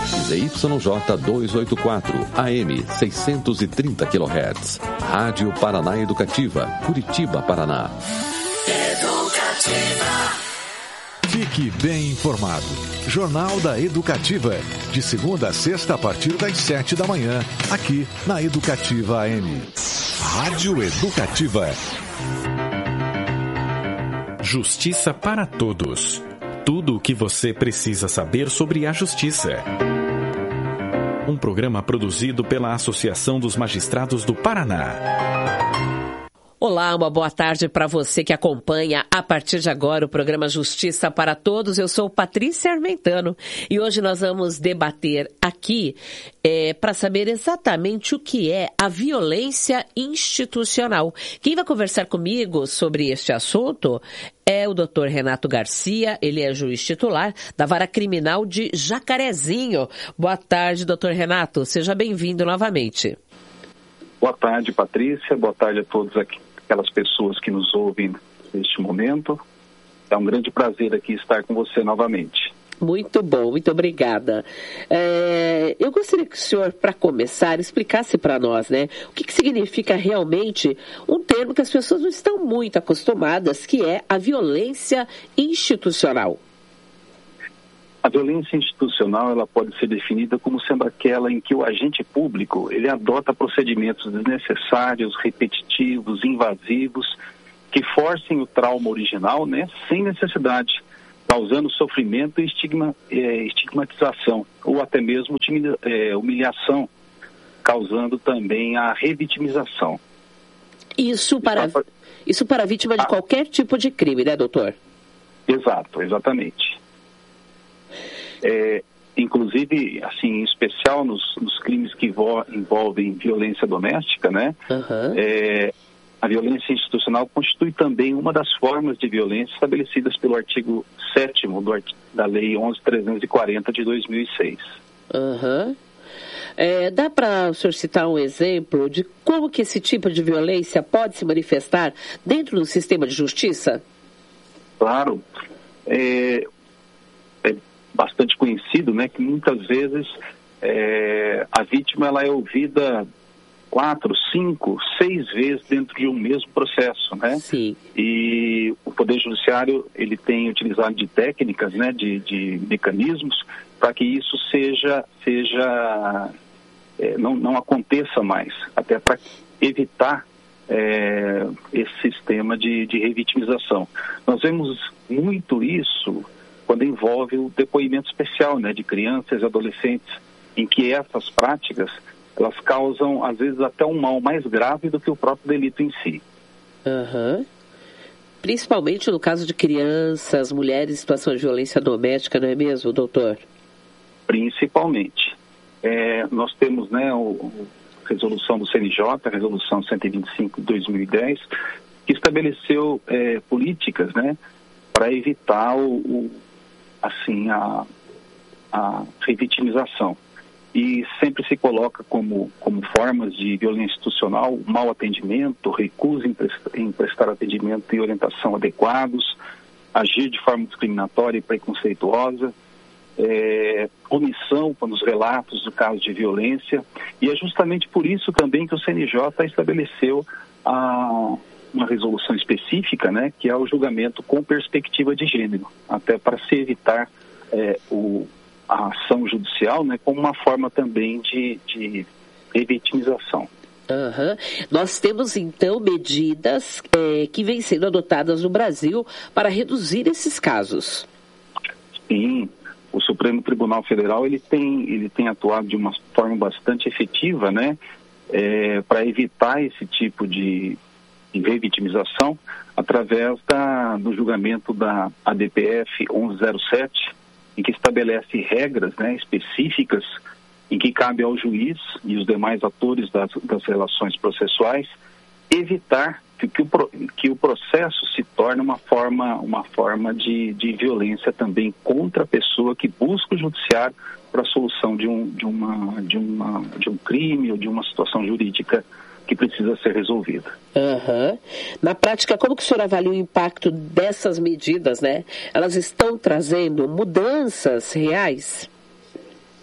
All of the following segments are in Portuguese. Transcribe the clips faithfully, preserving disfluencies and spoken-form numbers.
Z Y J duzentos e oitenta e quatro, A M seiscentos e trinta quilohertz. Rádio Paraná Educativa, Curitiba, Paraná. Educativa. Fique bem informado. Jornal da Educativa. De segunda a sexta, a partir das sete da manhã. Aqui na Educativa A M. Rádio Educativa. Justiça para todos. Tudo o que você precisa saber sobre a justiça. Um programa produzido pela Associação dos Magistrados do Paraná. Olá, uma boa tarde para você que acompanha a partir de agora o programa Justiça para Todos. Eu sou Patrícia Armentano e hoje nós vamos debater aqui é, para saber exatamente o que é a violência institucional. Quem vai conversar comigo sobre este assunto é o doutor Renato Garcia, ele é juiz titular da Vara Criminal de Jacarezinho. Boa tarde, doutor Renato, seja bem-vindo novamente. Boa tarde, Patrícia, boa tarde a todos aqui. Aquelas pessoas que nos ouvem neste momento. É um grande prazer aqui estar com você novamente. Muito bom, muito obrigada. É, eu gostaria que o senhor, para começar, explicasse para nós, né, o que, que significa realmente um termo que as pessoas não estão muito acostumadas, que é a violência institucional. A violência institucional, ela pode ser definida como sendo aquela em que o agente público, ele adota procedimentos desnecessários, repetitivos, invasivos, que forcem o trauma original, né, sem necessidade, causando sofrimento e estigma, é, estigmatização, ou até mesmo é, humilhação, causando também a revitimização. Isso para, isso para a vítima de ah, qualquer tipo de crime, né, doutor? Exato, exatamente. É, inclusive, assim, em especial nos, nos crimes que vo, envolvem violência doméstica, né? Uhum. É, a violência institucional constitui também uma das formas de violência estabelecidas pelo artigo sétimo do, da Lei onze mil trezentos e quarenta de dois mil e seis. Uhum. É, dá para o senhor citar um exemplo de como que esse tipo de violência pode se manifestar dentro do sistema de justiça? Claro. É, é bastante conhecido, né, que muitas vezes é, a vítima ela é ouvida quatro, cinco, seis vezes dentro de um mesmo processo, né? Sim. E o Poder Judiciário ele tem utilizado de técnicas, né, de, de mecanismos para que isso seja, seja é, não, não aconteça mais, até para evitar é, esse sistema de, de revitimização. Nós vemos muito isso quando envolve o depoimento especial, né, de crianças e adolescentes, em que essas práticas, elas causam, às vezes, até um mal mais grave do que o próprio delito em si. Uhum. Principalmente no caso de crianças, mulheres em situação de violência doméstica, não é mesmo, doutor? Principalmente. É, nós temos, né, a resolução do C N J, a resolução cento e vinte e cinco de dois mil e dez, que estabeleceu é, políticas, né, para evitar o, o assim, a, a revitimização. E sempre se coloca como, como formas de violência institucional, mau atendimento, recusa em prestar, em prestar atendimento e orientação adequados, agir de forma discriminatória e preconceituosa, é, omissão nos relatos do caso de violência. E é justamente por isso também que o C N J estabeleceu a... uma resolução específica, né, que é o julgamento com perspectiva de gênero, até para se evitar é, o, a ação judicial, né, como uma forma também de, de revitimização. Uhum. Nós temos, então, medidas é, que vêm sendo adotadas no Brasil para reduzir esses casos. Sim, o Supremo Tribunal Federal ele tem, ele tem atuado de uma forma bastante efetiva, né, é, para evitar esse tipo de de revitimização através da, do julgamento da A D P F onze zero sete, em que estabelece regras, né, específicas em que cabe ao juiz e os demais atores das, das relações processuais evitar que, que, o, que o processo se torne uma forma, uma forma de, de violência também contra a pessoa que busca o judiciário para a solução de um, de, uma, de, uma, de um crime ou de uma situação jurídica que precisa ser resolvida. Uhum. Na prática, como que o senhor avalia o impacto dessas medidas, né? Elas estão trazendo mudanças reais?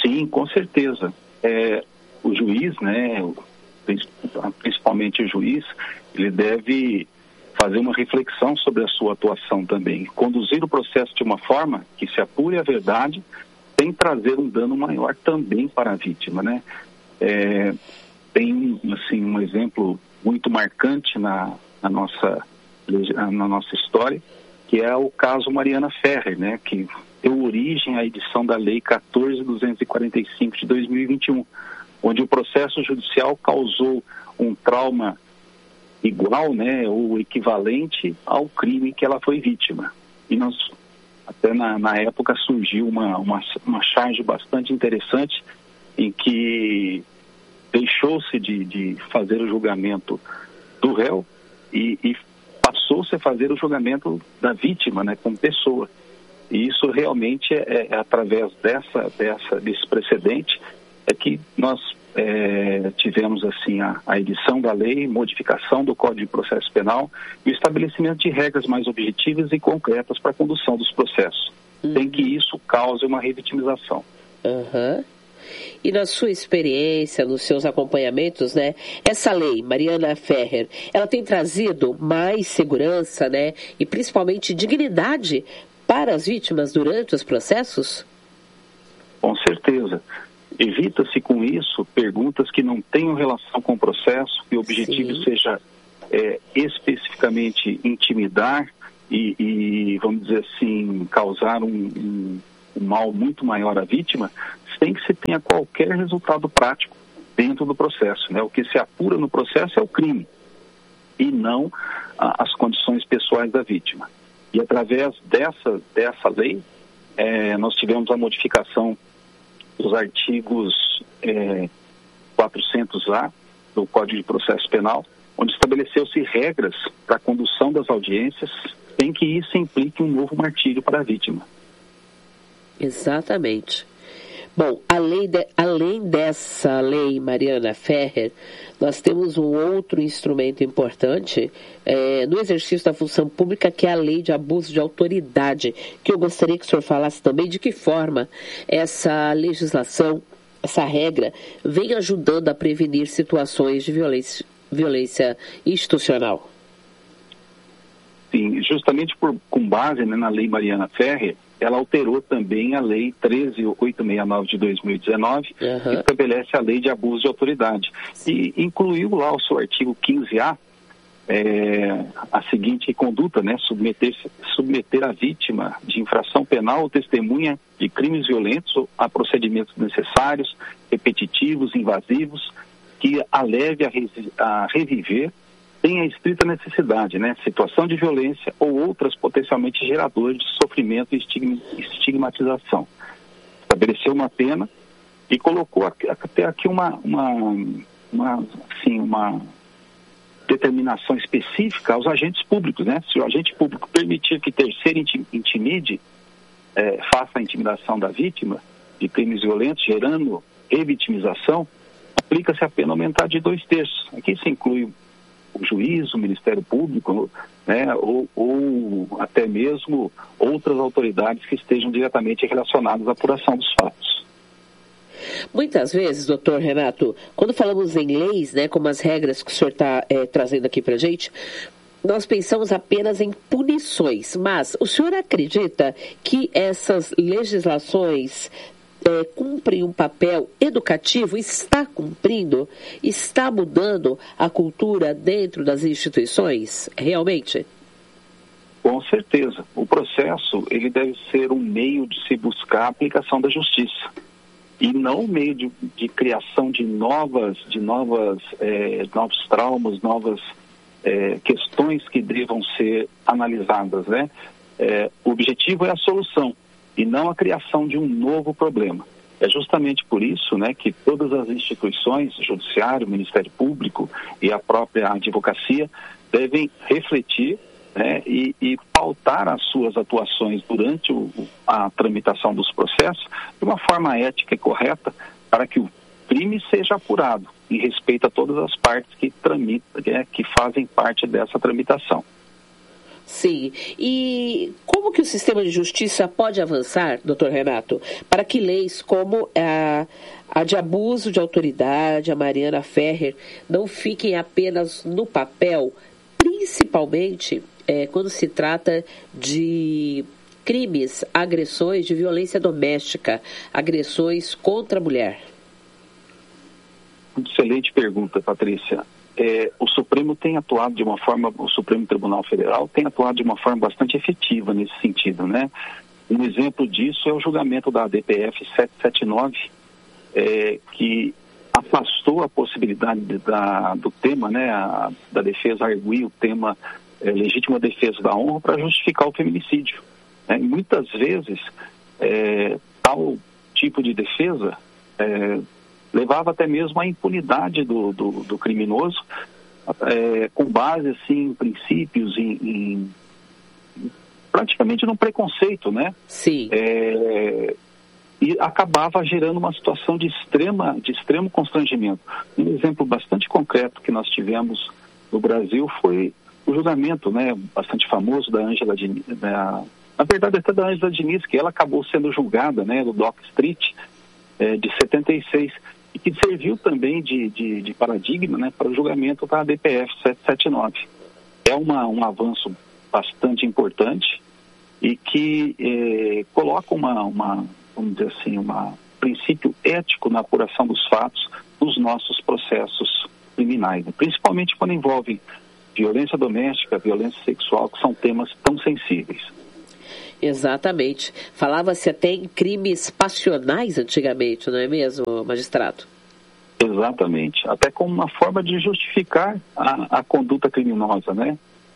Sim, com certeza. É, o juiz, né, principalmente o juiz, ele deve fazer uma reflexão sobre a sua atuação também, conduzir o processo de uma forma que se apure a verdade, sem trazer um dano maior também para a vítima, né? É, tem, assim, um exemplo muito marcante na, na, nossa, na nossa história, que é o caso Mariana Ferrer, né, que deu origem à edição da Lei quatorze mil duzentos e quarenta e cinco de dois mil e vinte e um, onde o processo judicial causou um trauma igual, né, ou equivalente ao crime que ela foi vítima. E nós, até na, na época surgiu uma, uma, uma charge bastante interessante em que deixou-se de, de fazer o julgamento do réu e, e passou-se a fazer o julgamento da vítima, né, como pessoa. E isso realmente é, é através dessa, dessa, desse precedente é que nós é, tivemos assim a, a edição da lei, modificação do Código de Processo Penal e o estabelecimento de regras mais objetivas e concretas para a condução dos processos, uhum. sem que isso cause uma revitimização. Uhum. E na sua experiência, nos seus acompanhamentos, né, essa lei, Mariana Ferrer, ela tem trazido mais segurança, né, e principalmente dignidade para as vítimas durante os processos? Com certeza. Evita-se com isso perguntas que não tenham relação com o processo, que o objetivo Sim. seja é, especificamente intimidar e, e, vamos dizer assim, causar um, um, um mal muito maior à vítima, sem que se tenha qualquer resultado prático dentro do processo, né? O que se apura no processo é o crime e não a, as condições pessoais da vítima. E através dessa, dessa lei, é, nós tivemos a modificação dos artigos é, quatrocentos A do Código de Processo Penal, onde estabeleceu-se regras para a condução das audiências, sem que isso implique um novo martírio para a vítima. Exatamente. Bom, além, de, além dessa lei Mariana Ferrer, nós temos um outro instrumento importante é, no exercício da função pública, que é a lei de abuso de autoridade, que eu gostaria que o senhor falasse também de que forma essa legislação, essa regra, vem ajudando a prevenir situações de violência, violência institucional. Sim, justamente por, com base, né, na lei Mariana Ferrer, ela alterou também a lei treze mil oitocentos e sessenta e nove de dois mil e dezenove, uhum. que estabelece a lei de abuso de autoridade. E incluiu lá o seu artigo quinze A, é, a seguinte conduta, né, submeter, submeter a vítima de infração penal ou testemunha de crimes violentos a procedimentos necessários, repetitivos, invasivos, que a leve a, a reviver tem a estrita necessidade, né? Situação de violência ou outras potencialmente geradoras de sofrimento e estigmatização. Estabeleceu uma pena e colocou até aqui uma, uma, uma, assim, uma determinação específica aos agentes públicos, né? Se o agente público permitir que terceiro intimide, é, faça a intimidação da vítima de crimes violentos, gerando revitimização, aplica-se a pena aumentar de dois terços. Aqui se inclui o juiz, o Ministério Público, né, ou, ou até mesmo outras autoridades que estejam diretamente relacionadas à apuração dos fatos. Muitas vezes, doutor Renato, quando falamos em leis, né, como as regras que o senhor está é, trazendo aqui para a gente, nós pensamos apenas em punições, mas o senhor acredita que essas legislações É, cumpre um papel educativo, está cumprindo, está mudando a cultura dentro das instituições, realmente? Com certeza. O processo, ele deve ser um meio de se buscar a aplicação da justiça e não um meio de, de criação de novas, de novas, é, novos traumas, novas é, questões que devam ser analisadas, né? É, o objetivo é a solução e não a criação de um novo problema. É justamente por isso, né, que todas as instituições, Judiciário, Ministério Público e a própria advocacia devem refletir, né, e, e pautar as suas atuações durante o, a tramitação dos processos de uma forma ética e correta para que o crime seja apurado em respeito a todas as partes que, tramita, né, que fazem parte dessa tramitação. Sim. E como que o sistema de justiça pode avançar, doutor Renato, para que leis como a, a de abuso de autoridade, a Mariana Ferrer, não fiquem apenas no papel, principalmente é, quando se trata de crimes, agressões de violência doméstica, agressões contra a mulher? Excelente pergunta, Patrícia. É, o Supremo tem atuado de uma forma, o Supremo Tribunal Federal tem atuado de uma forma bastante efetiva nesse sentido, né? Um exemplo disso é o julgamento da A D P F setecentos e setenta e nove, é, que afastou a possibilidade de, da, do tema, né, a, da defesa arguir o tema é, legítima defesa da honra para justificar o feminicídio. Né? E muitas vezes, é, tal tipo de defesa é, levava até mesmo à impunidade do, do, do criminoso, é, com base assim, em princípios, em, em praticamente num preconceito, né? Sim. É, e acabava gerando uma situação de, extrema, de extremo constrangimento. Um exemplo bastante concreto que nós tivemos no Brasil foi o julgamento, né, bastante famoso da Ângela Diniz, na, na verdade até da Ângela Diniz, que ela acabou sendo julgada, né, no Dock Street, é, de setenta e seis, e que serviu também de, de, de paradigma, né, para o julgamento da A D P F setecentos e setenta e nove. É uma, um avanço bastante importante e que eh, coloca uma, uma, vamos dizer assim, um princípio ético na apuração dos fatos nos nossos processos criminais, né? Principalmente quando envolve violência doméstica, violência sexual, que são temas tão sensíveis. Exatamente. Falava-se até em crimes passionais antigamente, não é mesmo, magistrado? Exatamente. Até como uma forma de justificar a, a conduta criminosa, né?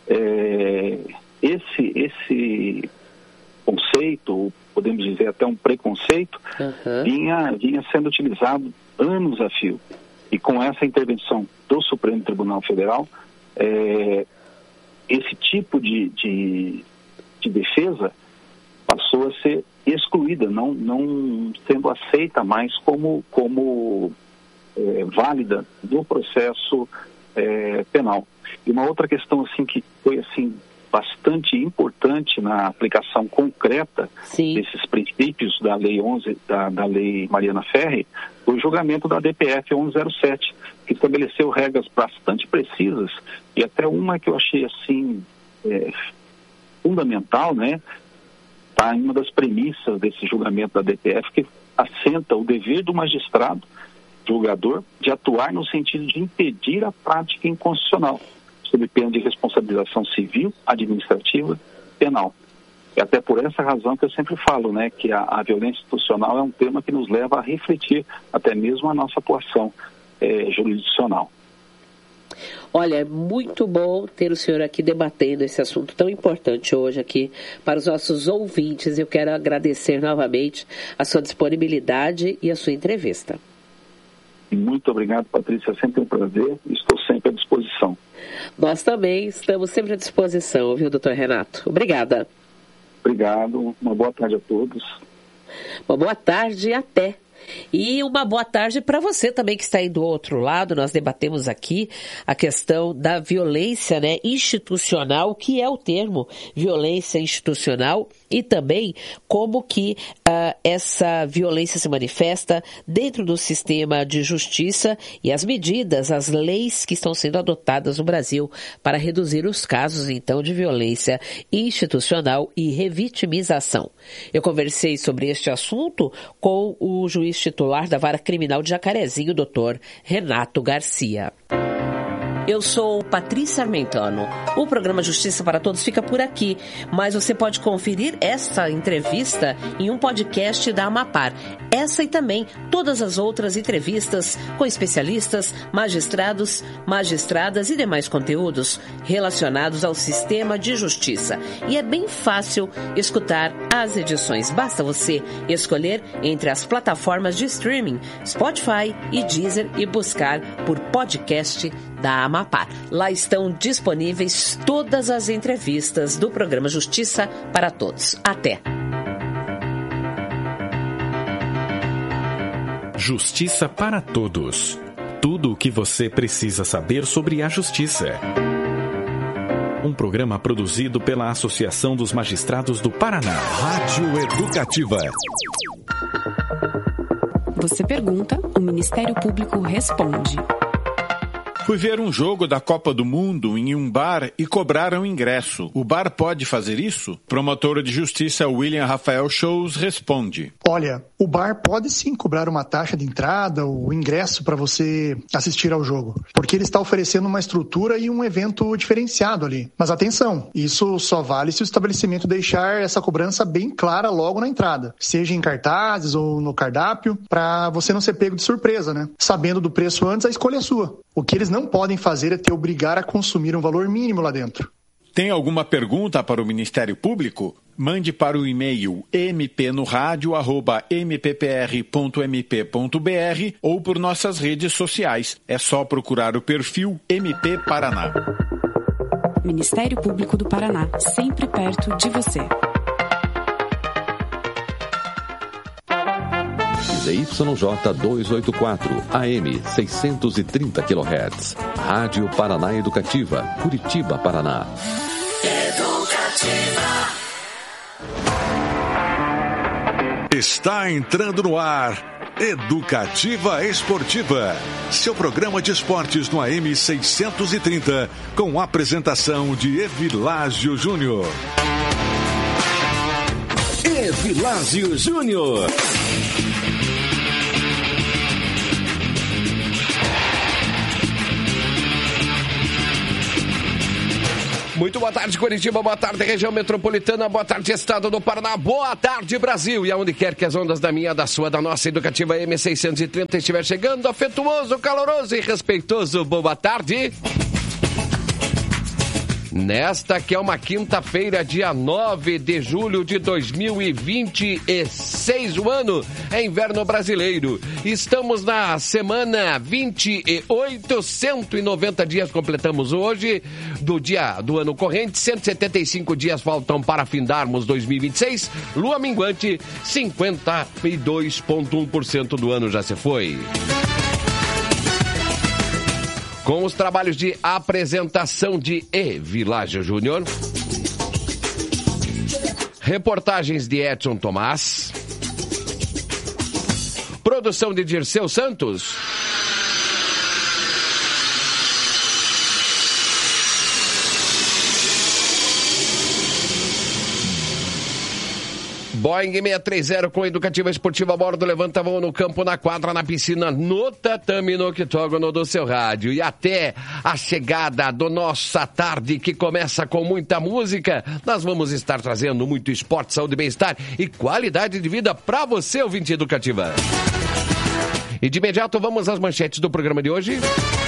É, esse, esse conceito, podemos dizer até um preconceito, uhum. vinha, vinha sendo utilizado anos a fio. E com essa intervenção do Supremo Tribunal Federal, é, esse tipo de, de, de defesa passou a ser excluída, não, não sendo aceita mais como, como é, válida no processo é, penal. E uma outra questão assim, que foi assim, bastante importante na aplicação concreta Sim. desses princípios da Lei onze, da, da Lei Mariana Ferrer, foi o julgamento da D P F cento e sete, que estabeleceu regras bastante precisas, e até uma que eu achei assim é, fundamental, né? Está em uma das premissas desse julgamento da D P F, que assenta o dever do magistrado, julgador, de atuar no sentido de impedir a prática inconstitucional, sob pena de responsabilização civil, administrativa, penal. É até por essa razão que eu sempre falo, né, que a, a violência institucional é um tema que nos leva a refletir até mesmo a nossa atuação é, jurisdicional. Olha, é muito bom ter o senhor aqui debatendo esse assunto tão importante hoje aqui para os nossos ouvintes. Eu quero agradecer novamente a sua disponibilidade e a sua entrevista. Muito obrigado, Patrícia. É sempre um prazer. Estou sempre à disposição. Nós também estamos sempre à disposição, viu, doutor Renato? Obrigada. Obrigado. Uma boa tarde a todos. Uma boa tarde e até. E uma boa tarde para você também que está aí do outro lado. Nós debatemos aqui a questão da violência, né, institucional, o que é o termo violência institucional e também como que uh, essa violência se manifesta dentro do sistema de justiça e as medidas, as leis que estão sendo adotadas no Brasil para reduzir os casos, então, de violência institucional e revitimização. Eu conversei sobre este assunto com o juiz titular da Vara Criminal de Jacarezinho, doutor Renato Garcia. Eu sou Patrícia Armentano. O programa Justiça para Todos fica por aqui, mas você pode conferir esta entrevista em um podcast da Amapar. Essa e também todas as outras entrevistas com especialistas, magistrados, magistradas e demais conteúdos relacionados ao sistema de justiça. E é bem fácil escutar as edições. Basta você escolher entre as plataformas de streaming, Spotify e Deezer e buscar por podcast da Amapar. Lá estão disponíveis todas as entrevistas do programa Justiça para Todos. Até! Justiça para Todos. Tudo o que você precisa saber sobre a justiça. Um programa produzido pela Associação dos Magistrados do Paraná. Rádio Educativa. Você pergunta, o Ministério Público responde. Fui ver um jogo da Copa do Mundo em um bar e cobraram ingresso. O bar pode fazer isso? Promotora de Justiça William Rafael Shows responde. Olha, o bar pode sim cobrar uma taxa de entrada ou ingresso para você assistir ao jogo, porque ele está oferecendo uma estrutura e um evento diferenciado ali. Mas atenção, isso só vale se o estabelecimento deixar essa cobrança bem clara logo na entrada, seja em cartazes ou no cardápio, para você não ser pego de surpresa, né? Sabendo do preço antes, a escolha é sua. O que eles não podem fazer é te obrigar a consumir um valor mínimo lá dentro. Tem alguma pergunta para o Ministério Público? Mande para o e-mail m p no rádio arroba m p p r ponto m p ponto b r ou por nossas redes sociais. É só procurar o perfil M P Paraná. Ministério Público do Paraná, sempre perto de você. Z Y J duzentos e oitenta e quatro, A M seiscentos e trinta quilohertz. Rádio Paraná Educativa, Curitiba, Paraná. Educativa. Está entrando no ar Educativa Esportiva, seu programa de esportes no A M seiscentos e trinta, com apresentação de Evilásio Júnior. Evilásio Júnior. Muito boa tarde, Curitiba, boa tarde, região metropolitana, boa tarde, estado do Paraná, boa tarde, Brasil. E aonde quer que as ondas da minha, da sua, da nossa Educativa M seiscentos e trinta estiver chegando, afetuoso, caloroso e respeitoso, boa tarde. Nesta que é uma quinta-feira, dia nove de julho de dois mil e vinte e seis, o ano é inverno brasileiro. Estamos na semana vinte e oito, cento e noventa dias completamos hoje do dia do ano corrente, cento e setenta e cinco dias faltam para findarmos dois mil e vinte e seis. Lua minguante, cinquenta e dois vírgula um por cento do ano já se foi. Com os trabalhos de apresentação de Evilásio Júnior, reportagens de Edson Tomás, produção de Dirceu Santos, Boeing seiscentos e trinta com Educativa Esportiva a bordo, levanta voo no campo, na quadra, na piscina, no tatame, no octógono do seu rádio. E até a chegada do nossa tarde, que começa com muita música, nós vamos estar trazendo muito esporte, saúde, bem-estar e qualidade de vida para você, ouvinte Educativa. E de imediato vamos às manchetes do programa de hoje.